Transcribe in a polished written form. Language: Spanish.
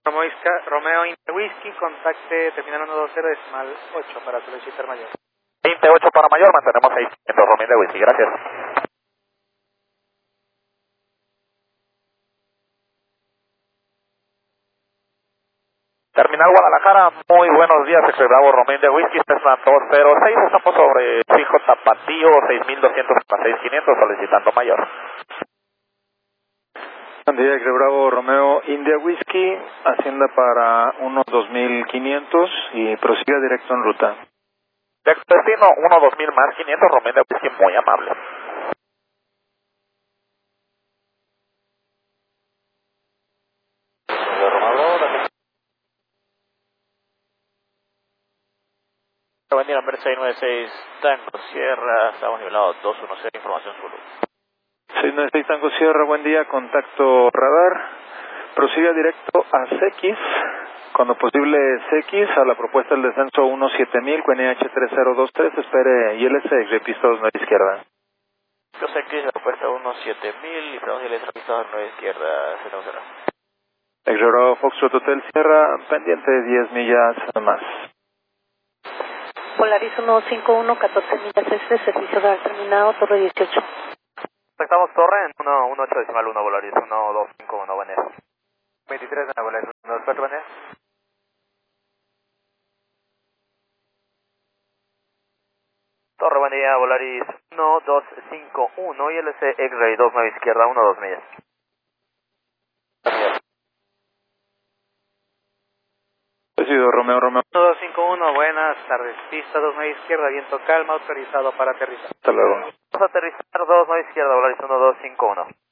Romeo India Whisky, contacte terminal 120 decimal 8 para solicitar mayor. 28 para mayor, mantenemos 600 Romeo India Whisky, gracias. Terminal Guadalajara, muy buenos días, X-Ray Bravo Romeo India Whisky, Cessna 206, estamos sobre fijo Tapatío, 6200-6500, solicitando mayor. Buen día, X-Ray Bravo Romeo India Whisky, Hacienda para unos 2500 y prosiga directo en ruta. Destino 1-2000 más 500, Romeo India Whisky, muy amable. Buen día, nombre 696 Tango Sierra, estamos nivelados 210, información Zulu. 696 Tango Sierra, buen día, contacto radar, prosiga directo a CX, cuando posible CX, a la propuesta del descenso 17000, QNH 3023, espere ILS, de pista 29 izquierda. Yo sé que es la propuesta 17000 y estamos en la pista 29 izquierda, 00. X-Ray Foxtrot Hotel Sierra, pendiente de 10 millas más. Polaris 151, 14 millas este, servicio de terminado, Torre 18. Estamos Torre en 18 decimal 1, Volaris 1251, buen día. 23 de Volaris 124, buen día. Torre, buen día, Volaris 1251 y LC X-Ray 29 izquierda, 12 millas. Presido Romeo 1251, buenas tardes, pista 29 izquierda, viento calma, autorizado para aterrizar. Hasta luego. Vamos a aterrizar 29 izquierda, Volaris 1251.